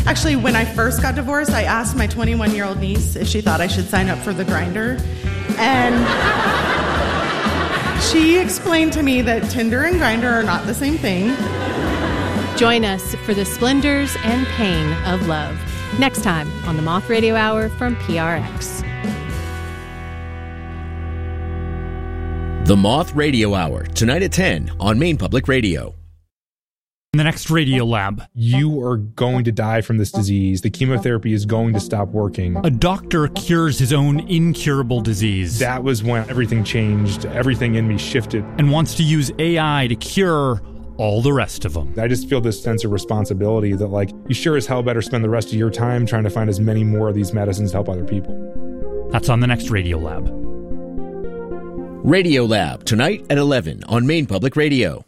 Actually, when I first got divorced, I asked my 21-year-old niece if she thought I should sign up for the Grindr. And she explained to me that Tinder and Grindr are not the same thing. Join us for the splendors and pain of love next time on the Moth Radio Hour from PRX. The Moth Radio Hour, tonight at 10 on Maine Public Radio. In the next Radio Lab. You are going to die from this disease. The chemotherapy is going to stop working. A doctor cures his own incurable disease. That was when everything changed. Everything in me shifted. And wants to use AI to cure all the rest of them. I just feel this sense of responsibility that, like, you sure as hell better spend the rest of your time trying to find as many more of these medicines to help other people. That's on the next Radio Lab. Radio Lab, tonight at 11 on Maine Public Radio.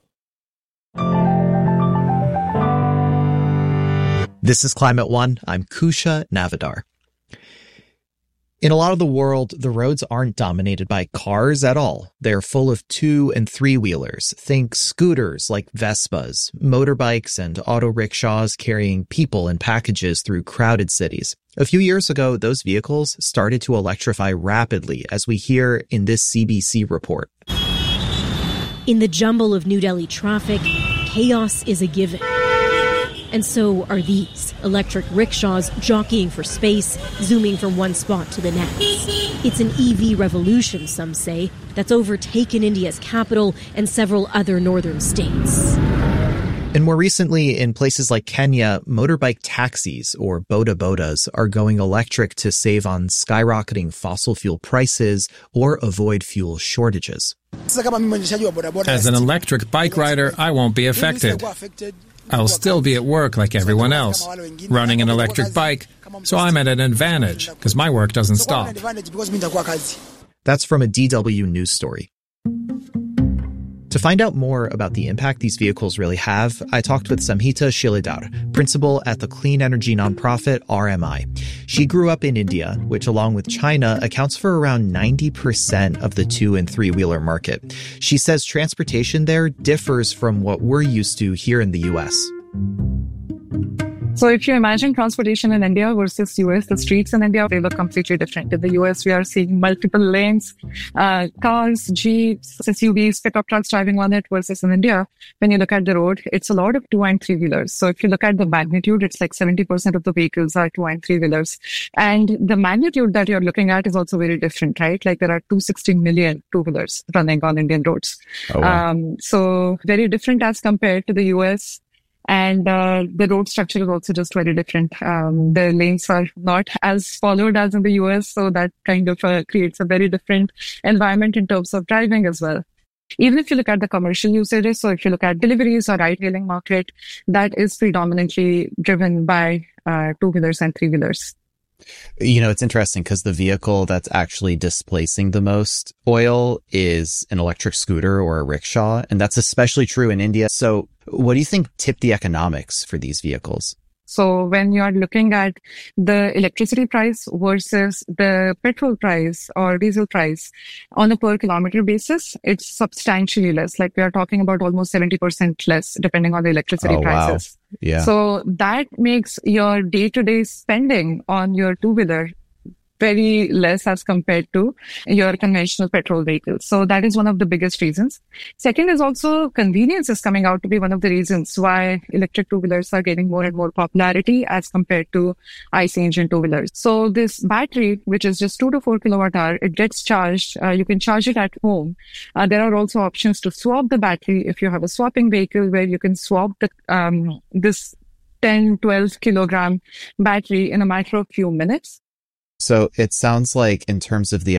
This is Climate One. I'm Kusha Navidar. In a lot of the world, the roads aren't dominated by cars at all. They're full of 2- and 3-wheelers. Think scooters like Vespas, motorbikes, and auto rickshaws carrying people and packages through crowded cities. A few years ago, those vehicles started to electrify rapidly, as we hear in this CBC report. In the jumble of New Delhi traffic, chaos is a given. And so are these electric rickshaws jockeying for space, zooming from one spot to the next. It's an EV revolution, some say, that's overtaken India's capital and several other northern states. And more recently, in places like Kenya, motorbike taxis, or boda bodas, are going electric to save on skyrocketing fossil fuel prices or avoid fuel shortages. As an electric bike rider, I won't be affected. I'll still be at work like everyone else, running an electric bike, so I'm at an advantage because my work doesn't stop. That's from a DW News story. To find out more about the impact these vehicles really have, I talked with Samhita Shilidhar, principal at the clean energy nonprofit RMI. She grew up in India, which along with China accounts for around 90% of the 2- and 3-wheeler market. She says transportation there differs from what we're used to here in the U.S. So if you imagine transportation in India versus US, the streets in India, they look completely different. In the US, we are seeing multiple lanes, cars, jeeps, SUVs, pickup trucks driving on it, versus in India, when you look at the road, it's a lot of 2- and 3-wheelers. So if you look at the magnitude, it's like 70% of the vehicles are 2- and 3-wheelers. And the magnitude that you're looking at is also very different, right? Like there are 260 million 2-wheelers running on Indian roads. Oh, wow. So very different as compared to the US. And the road structure is also just very different. The lanes are not as followed as in the US, so that kind of creates a very different environment in terms of driving as well. Even if you look at the commercial usages, so if you look at deliveries or ride-hailing market, that is predominantly driven by 2-wheelers and 3-wheelers. You know, it's interesting because the vehicle that's actually displacing the most oil is an electric scooter or a rickshaw, and that's especially true in India. So what do you think tipped the economics for these vehicles? So when you are looking at the electricity price versus the petrol price or diesel price on a per kilometer basis, it's substantially less. Like we are talking about almost 70% less depending on the electricity prices. Wow. Yeah. So that makes your day-to-day spending on your 2-wheeler very less as compared to your conventional petrol vehicles. So that is one of the biggest reasons. Second is also convenience is coming out to be one of the reasons why electric 2-wheelers are getting more and more popularity as compared to IC engine 2-wheelers. So this battery, which is just 2 to 4 kilowatt hour, it gets charged. You can charge it at home. There are also options to swap the battery if you have a swapping vehicle where you can swap the this 10, 12 kilogram battery in a matter of few minutes. So it sounds like in terms of the